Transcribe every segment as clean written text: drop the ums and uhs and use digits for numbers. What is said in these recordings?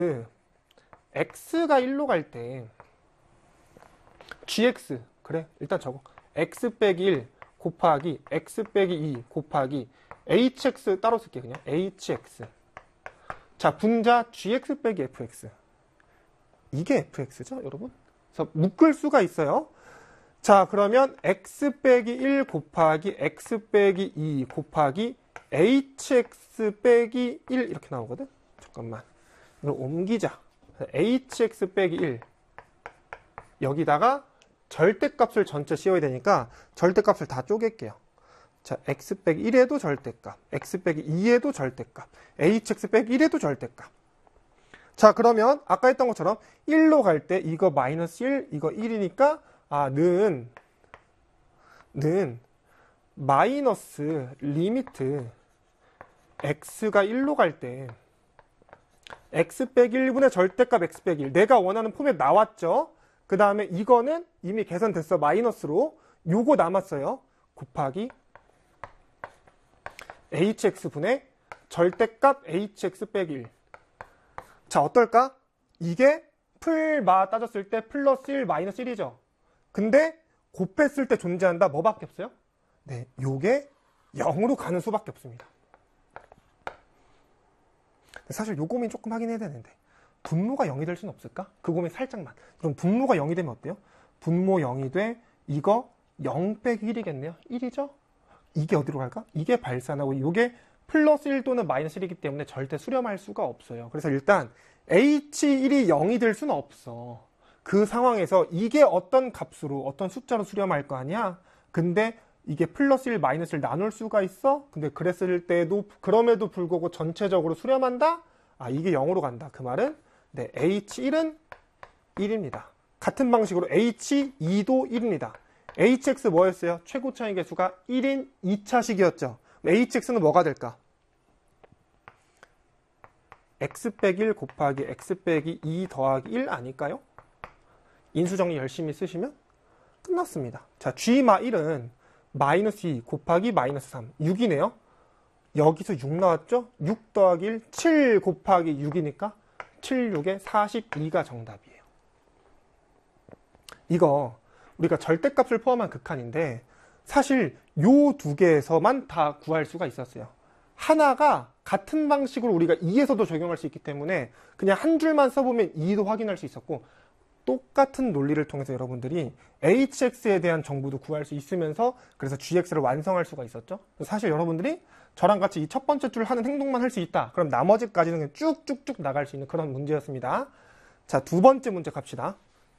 x가 1로 갈 때 gx 그래 일단 적어 x 빼기 1 곱하기 x 빼기 2 곱하기 hx 따로 쓸게 그냥 hx 자 분자 gx 빼기 fx 이게 fx죠 여러분? 그래서 묶을 수가 있어요. 자 그러면 x 빼기 1 곱하기 x 빼기 2 곱하기 hx 빼기 1 이렇게 나오거든. 잠깐만 이걸 옮기자. hx 빼기 1 여기다가 절대값을 전체 씌워야 되니까 절대값을 다 쪼갤게요. 자 x 빼기 1에도 절대값 x 빼기 2에도 절대값 hx 빼기 1에도 절대값. 자 그러면 아까 했던 것처럼 1로 갈 때 이거 마이너스 1 이거 1이니까 는 마이너스 리미트 x가 1로 갈 때 x 빼기 1분의 절대값 x 빼기 1 내가 원하는 폼에 나왔죠. 그 다음에 이거는 이미 계산됐어 마이너스로 요거 남았어요. 곱하기 hx분의 절대값 hx 빼기 1 자 어떨까? 이게 풀마 따졌을 때 플러스 1 마이너스 1이죠. 근데 곱했을 때 존재한다 뭐밖에 없어요? 네, 요게 0으로 가는 수밖에 없습니다. 사실 요 고민 조금 하긴 해야 되는데 분모가 0이 될 수는 없을까? 그 고민 살짝만. 그럼 분모가 0이 되면 어때요? 분모 0이 돼 이거 0 빼기 1이겠네요. 1이죠? 이게 어디로 갈까? 이게 발산하고 이게 플러스 1 또는 마이너스 1이기 때문에 절대 수렴할 수가 없어요. 그래서 일단 h1이 0이 될 수는 없어. 그 상황에서 이게 어떤 값으로 어떤 숫자로 수렴할 거 아니야? 근데 이게 플러스 1 마이너스 1 나눌 수가 있어? 근데 그랬을 때도 그럼에도 불구하고 전체적으로 수렴한다? 이게 0으로 간다. 그 말은 네, h1은 1입니다. 같은 방식으로 h2도 1입니다. hx 뭐였어요? 최고차의 개수가 1인 2차식이었죠. hx는 뭐가 될까? x 빼기 1 곱하기 x 빼기 2 더하기 1 아닐까요? 인수정리 열심히 쓰시면 끝났습니다. 자, g마 1은 마이너스 2 곱하기 마이너스 3, 6이네요. 여기서 6 나왔죠? 6 더하기 1, 7 곱하기 6이니까 7, 6에 42가 정답이에요. 이거 우리가 절대값을 포함한 극한인데 사실 요 두 개에서만 다 구할 수가 있었어요. 하나가 같은 방식으로 우리가 2에서도 적용할 수 있기 때문에 그냥 한 줄만 써보면 2도 확인할 수 있었고 똑같은 논리를 통해서 여러분들이 hx에 대한 정보도 구할 수 있으면서 그래서 gx를 완성할 수가 있었죠. 사실 여러분들이 저랑 같이 이 첫 번째 줄 하는 행동만 할 수 있다. 그럼 나머지까지는 그냥 쭉쭉쭉 나갈 수 있는 그런 문제였습니다. 자, 두 번째 문제 갑시다.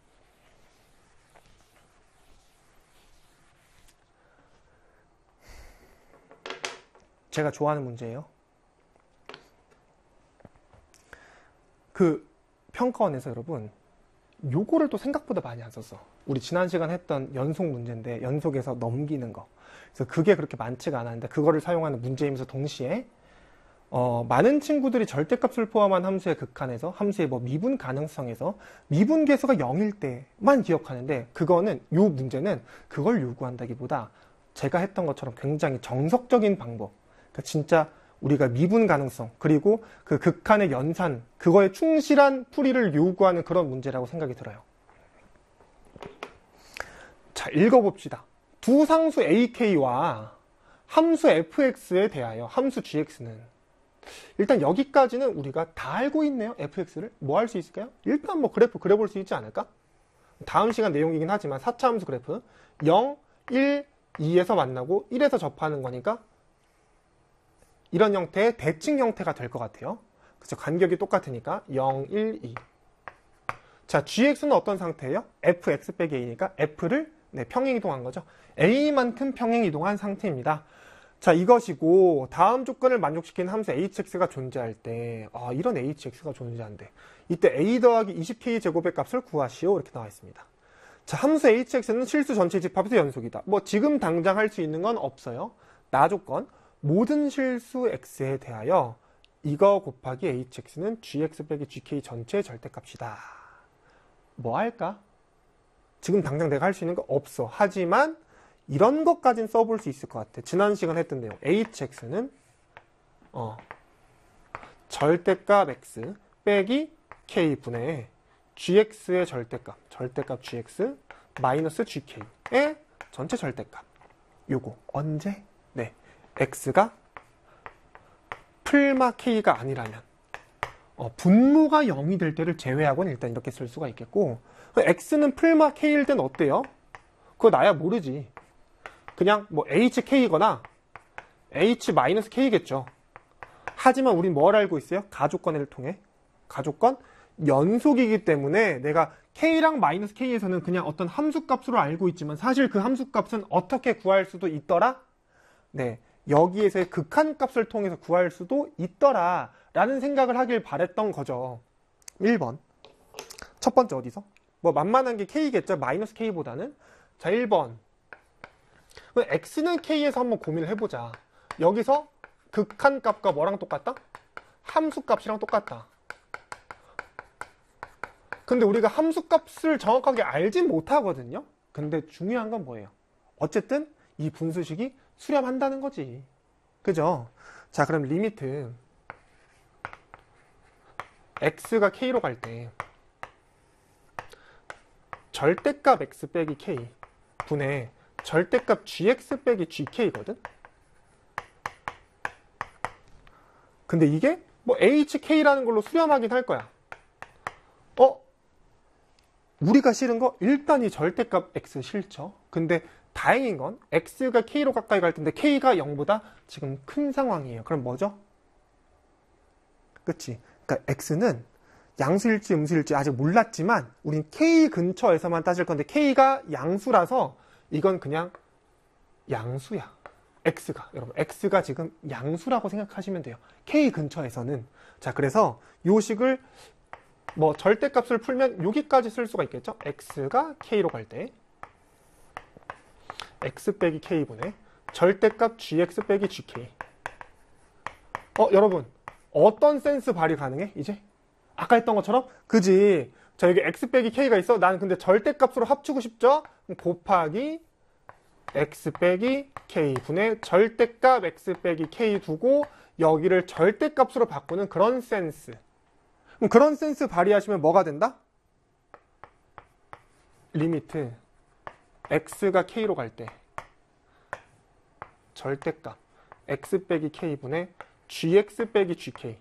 제가 좋아하는 문제예요. 그 평가원에서 여러분 요거를 또 생각보다 많이 안 썼어. 우리 지난 시간에 했던 연속 문제인데 연속해서 넘기는 거. 그래서 그게 그렇게 많지가 않았는데 그거를 사용하는 문제이면서 동시에 많은 친구들이 절대값을 포함한 함수의 극한에서 함수의 미분 가능성에서 미분 계수가 0일 때만 기억하는데 그거는 요 문제는 그걸 요구한다기보다 제가 했던 것처럼 굉장히 정석적인 방법. 그러니까 진짜 우리가 미분 가능성 그리고 그 극한의 연산 그거에 충실한 풀이를 요구하는 그런 문제라고 생각이 들어요. 자, 읽어봅시다. 두 상수 ak와 함수 fx에 대하여 함수 gx는 일단 여기까지는 우리가 다 알고 있네요. fx를 뭐 할 수 있을까요? 일단 그래프 그려볼 수 있지 않을까? 다음 시간 내용이긴 하지만 4차 함수 그래프 0, 1, 2에서 만나고 1에서 접하는 거니까 이런 형태의 대칭 형태가 될 것 같아요. 그래서 간격이 똑같으니까 0, 1, 2. 자, gx는 어떤 상태예요? fx 빼기 a니까 f를 평행이동한 거죠. a만큼 평행이동한 상태입니다. 자, 이것이고 다음 조건을 만족시키는 함수 hx가 존재할 때 이런 hx가 존재한대. 이때 a 더하기 20k 제곱의 값을 구하시오. 이렇게 나와 있습니다. 자, 함수 hx는 실수 전체 집합에서 연속이다. 지금 당장 할 수 있는 건 없어요. 나 조건. 모든 실수 x에 대하여 이거 곱하기 hx는 gx 빼기 gk 전체의 절대값이다. 뭐 할까? 지금 당장 내가 할 수 있는 거 없어. 하지만 이런 것까진 써볼 수 있을 것 같아. 지난 시간 했던 내용. hx는 절대값 x 빼기 gk분의 gx의 절대값 gx 마이너스 gk의 전체 절대값. 요거 언제? 네, x가 풀마 k가 아니라면 분모가 0이 될 때를 제외하고는 일단 이렇게 쓸 수가 있겠고, x는 풀마 k일 땐 어때요? 그거 나야 모르지. 그냥 뭐 hk거나 h-k겠죠. 하지만 우린 뭘 알고 있어요? 가족관을 통해. 가족관 연속이기 때문에 내가 k랑 마이너스 k에서는 그냥 어떤 함수값으로 알고 있지만 사실 그 함수값은 어떻게 구할 수도 있더라? 네, 여기에서의 극한값을 통해서 구할 수도 있더라 라는 생각을 하길 바랬던 거죠. 1번 첫 번째 어디서? 뭐 만만한 게 k겠죠. 마이너스 k보다는. 자, 1번 x는 k에서 한번 고민을 해보자. 여기서 극한값과 뭐랑 똑같다? 함수값이랑 똑같다. 근데 우리가 함수값을 정확하게 알진 못하거든요. 근데 중요한 건 뭐예요? 어쨌든 이 분수식이 수렴한다는 거지. 그죠? 자, 그럼 리미트 x가 k로 갈 때 절대값 x 빼기 k 분의 절대값 gx 빼기 gk거든? 근데 이게 뭐 hk라는 걸로 수렴하긴 할 거야. 우리가 싫은 거 일단 이 절대값 x 싫죠. 근데 다행인 건 x가 k로 가까이 갈 텐데 k가 0보다 지금 큰 상황이에요. 그럼 뭐죠? 그치? 그러니까 x는 양수일지 음수일지 아직 몰랐지만 우린 k 근처에서만 따질 건데 k가 양수라서 이건 그냥 양수야. x가 여러분 x가 지금 양수라고 생각하시면 돼요. k 근처에서는. 자, 그래서 요 식을 뭐 절대값을 풀면 여기까지 쓸 수가 있겠죠. x가 k로 갈 때 x 빼기 k분의 절대값 gx 빼기 gk. 여러분 어떤 센스 발휘 가능해? 이제 아까 했던 것처럼 그지? 자, 여기 x 빼기 k가 있어. 나는 근데 절대값으로 합치고 싶죠? 곱하기 x 빼기 k 분의 절대값 x 빼기 k 두고 여기를 절대값으로 바꾸는 그런 센스. 그런 센스 발휘하시면 뭐가 된다? 리미트 x가 k로 갈 때 절대값 x 빼기 k 분의 gx 빼기 gk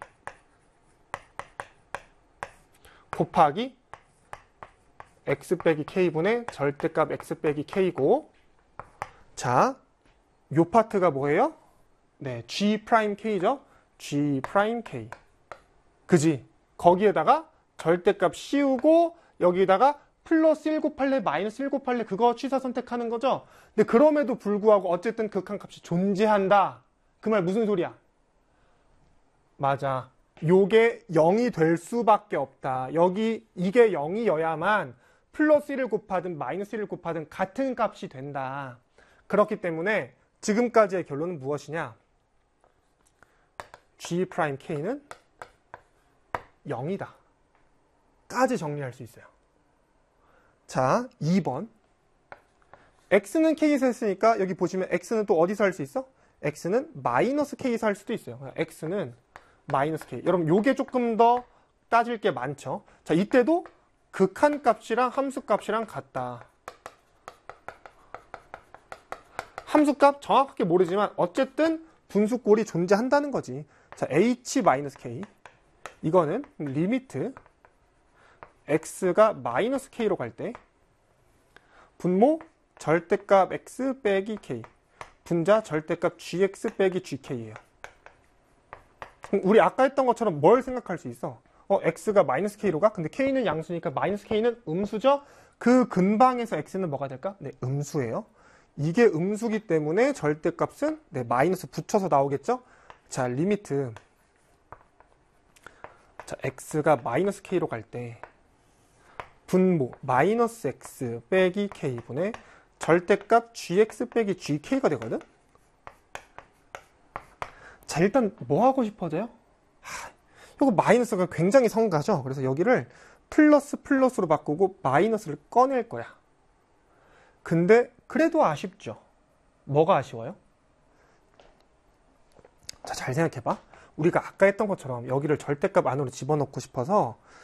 곱하기 x 빼기 k 분의 절대값 x 빼기 k고, 자, 요 파트가 뭐예요? 네, g'k죠? g'k. 그지? 거기에다가 절대값 씌우고 여기다가 플러스 1 곱할래 마이너스 1 곱할래 그거 취사 선택하는 거죠. 근데 그럼에도 불구하고 어쨌든 극한값이 존재한다. 그 말 무슨 소리야? 맞아. 요게 0이 될 수밖에 없다. 여기 이게 0이어야만 플러스 1을 곱하든 마이너스 1을 곱하든 같은 값이 된다. 그렇기 때문에 지금까지의 결론은 무엇이냐? g'k는 0이다. 까지 정리할 수 있어요. 자, 2번. x는 k에서 했으니까 여기 보시면 x는 또 어디서 할 수 있어? x는 마이너스 k에서 할 수도 있어요. x는 마이너스 k. 여러분 요게 조금 더 따질 게 많죠. 자, 이때도 극한값이랑 함수값이랑 같다. 함수값 정확하게 모르지만 어쨌든 분수꼴이 존재한다는 거지. 자, h-k 이거는 리미트 x가 마이너스 k로 갈 때 분모 절대값 x 빼기 k 분자 절대값 gx 빼기 gk예요. 우리 아까 했던 것처럼 뭘 생각할 수 있어? x가 마이너스 k로 가? 근데 k는 양수니까 마이너스 k는 음수죠? 그 근방에서 x는 뭐가 될까? 네, 음수예요. 이게 음수기 때문에 절대값은 네, 마이너스 붙여서 나오겠죠? 자, 리미트 자, x가 마이너스 k로 갈 때 분모 마이너스 x 빼기 k분의 절대값 gx 빼기 gk가 되거든? 자, 일단 뭐 하고 싶어져요? 이거 마이너스가 굉장히 성가죠? 그래서 여기를 플러스로 바꾸고 마이너스를 꺼낼 거야. 근데 그래도 아쉽죠? 뭐가 아쉬워요? 자, 잘 생각해봐. 우리가 아까 했던 것처럼 여기를 절대값 안으로 집어넣고 싶어서